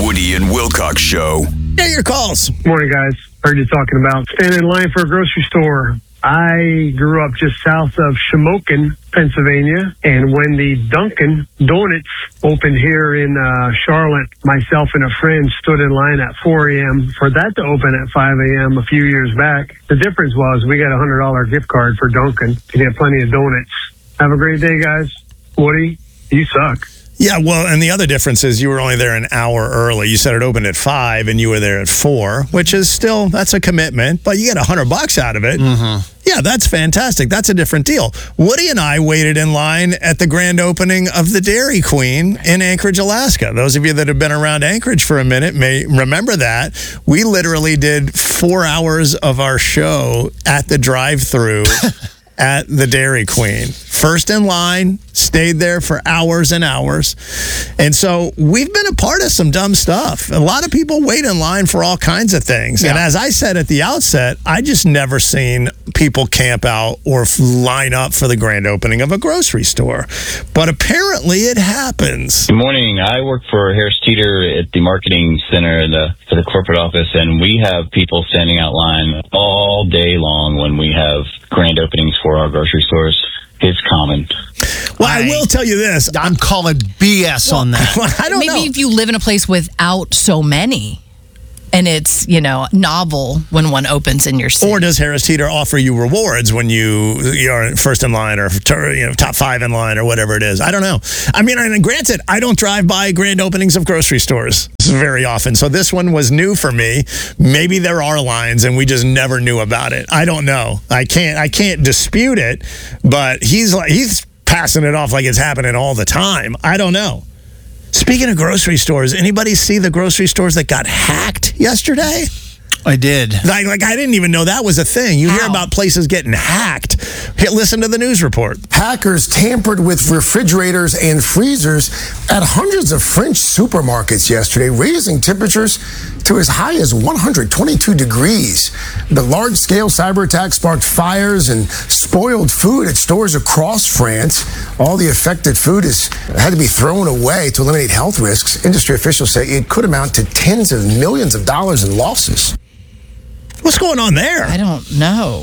Woody and Wilcox Show. Get your calls. Morning, guys. Heard you talking about standing in line for a grocery store. I grew up just south of Shamokin, Pennsylvania, and when the Dunkin' Donuts opened here in Charlotte, myself and a friend stood in line at 4 a.m. for that to open at 5 a.m. a few years back. The difference was we got a $100 gift card for Dunkin' to get plenty of donuts. Have a great day, guys. Woody, you suck. Yeah, well, and the other difference is you were only there an hour early. You said it opened at 5 and you were there at 4, which is still, that's a commitment, but you get $100 out of it. Mm-hmm. Yeah, that's fantastic. That's a different deal. Woody and I waited in line at the grand opening of the Dairy Queen in Anchorage, Alaska. Those of you that have been around Anchorage for a minute may remember that. We literally did 4 hours of our show at the drive-thru at the Dairy Queen. First in line, stayed there for hours and hours. And so we've been a part of some dumb stuff. A lot of people wait in line for all kinds of things. Yeah. And as I said at the outset, I just never seen people camp out or line up for the grand opening of a grocery store. But apparently it happens. Good morning. I work for Harris Teeter at the marketing center for the corporate office, and we have people standing out line all day long when we have grand openings for our grocery stores. It's common. Well, I will tell you this. I'm calling BS on that. Well, I don't know. Maybe if you live in a place without so many, and it's, novel when one opens in your city. Or does Harris Teeter offer you rewards when you're first in line or top 5 in line or whatever it is? I don't know. I mean, and granted, I don't drive by grand openings of grocery stores very often, so this one was new for me. Maybe there are lines and we just never knew about it. I don't know. I can't dispute it, but he's passing it off like it's happening all the time. I don't know. Speaking of grocery stores, anybody see the grocery stores that got hacked yesterday? I did. Like I didn't even know that was a thing. You hear about places getting hacked. Listen to the news report. Hackers tampered with refrigerators and freezers at hundreds of French supermarkets yesterday, raising temperatures to as high as 122 degrees. The large-scale cyber attack sparked fires and spoiled food at stores across France. All the affected food had to be thrown away to eliminate health risks. Industry officials say it could amount to tens of millions of dollars in losses. What's going on there? I don't know.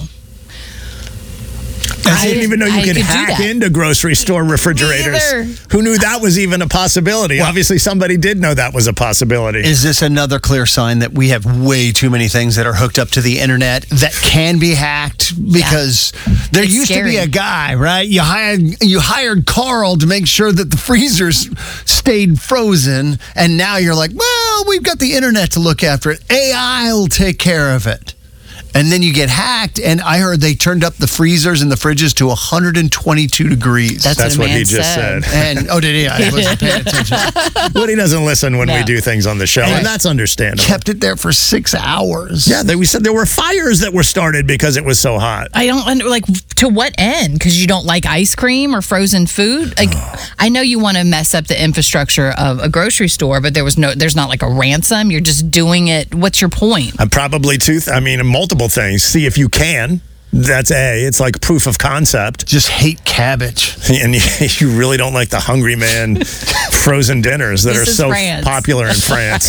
I didn't even know you could hack into grocery store refrigerators. Who knew that was even a possibility? Well, obviously, somebody did know that was a possibility. Is this another clear sign that we have way too many things that are hooked up to the internet that can be hacked? Because there used to be a guy, right? You hired Carl to make sure that the freezers stayed frozen, and now you're like, well, we've got the internet to look after it. AI will take care of it. And then you get hacked, and I heard they turned up the freezers and the fridges to 122 degrees. That's what he just said. And did he? I wasn't paying attention. Woody doesn't listen when we do things on the show, and that's understandable. Kept it there for 6 hours. Yeah, we said there were fires that were started because it was so hot. I don't to what end? Because you don't like ice cream or frozen food. I know you want to mess up the infrastructure of a grocery store, but there's not like a ransom. You're just doing it. What's your point? Probably multiple things. See if you can. That's it's like proof of concept. Just hate cabbage. And you really don't like the Hungry Man frozen dinners that are so popular in France.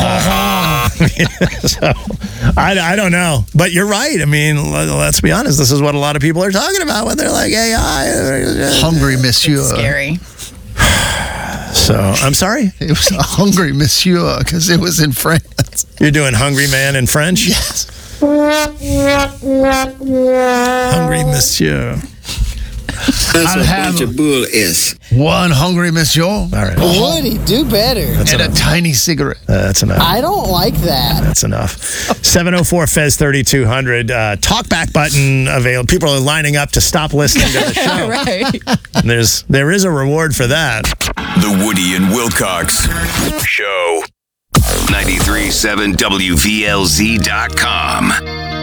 So, I don't know. But you're right. I mean, let's be honest. This is what a lot of people are talking about when they're like AI. Hungry Monsieur. It's scary. So, I'm sorry? It was a Hungry Monsieur because it was in France. You're doing Hungry Man in French? Yes. Hungry Monsieur. That's what a bunch of bull is. One Hungry Monsieur. All right. Woody, do better. That's and enough. A tiny cigarette. That's enough. I don't like that. That's enough. 704-FEZ-3200. Talkback button available. People are lining up to stop listening to the show. Right. There is a reward for that. The Woody and Wilcox Show. 93.7 WVLZ.com.